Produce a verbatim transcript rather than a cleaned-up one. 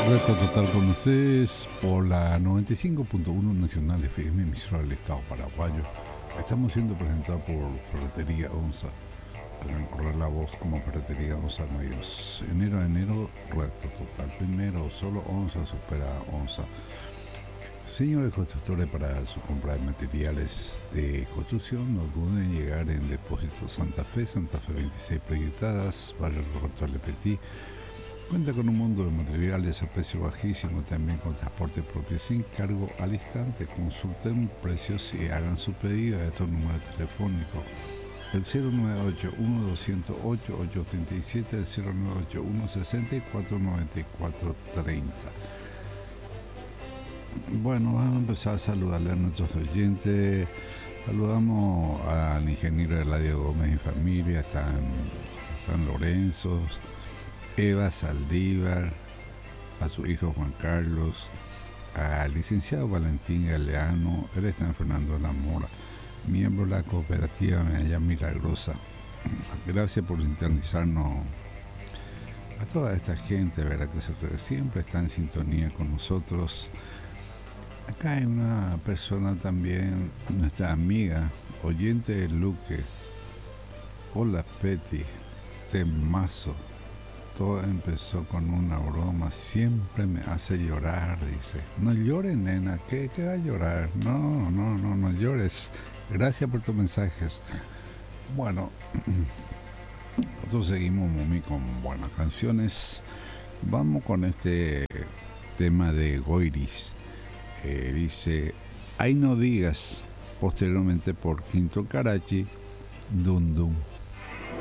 Reto Total con ustedes por la noventa y cinco punto uno Nacional F M, emisora del Estado paraguayo. Estamos siendo presentados por Ferretería Onza. Hagan correr la voz como Ferretería Onza Medios. Enero a enero, Reto Total. Primero, solo Onza supera a Onza. Señores constructores, para su compra de materiales de construcción, no duden en llegar en Depósito Santa Fe, Santa Fe veintiséis proyectadas, barrio Roberto Le Petit. Cuenta con un mundo de materiales a precio bajísimo, también con transporte propio sin cargo al instante. Consulten precios y hagan su pedido a estos números telefónicos. El cero nueve ocho uno dos cero ocho ocho tres siete, el cero nueve ocho uno seis cuatro nueve cuatro tres cero. Bueno, vamos a empezar a saludarle a nuestros oyentes. Saludamos al ingeniero Eladio Gómez y familia, está en San Lorenzo. Eva Saldívar, a su hijo Juan Carlos, al licenciado Valentín Galeano, él está en Fernando de la Mora, miembro de la cooperativa Medalla Milagrosa. Gracias por internizarnos a toda esta gente, ¿verdad? Que siempre está en sintonía con nosotros. Acá hay una persona también, nuestra amiga, oyente de Luque. Hola Peti, temazo. Todo empezó con una broma, siempre me hace llorar, dice. No llores, nena, ¿qué, qué va a llorar? No, no, no, no llores. Gracias por tus mensajes. Bueno, nosotros seguimos, Mumi, con buenas canciones. Vamos con este tema de Goiris. Eh, dice, ay no digas, posteriormente por Quinto Karachi, Dum Dum.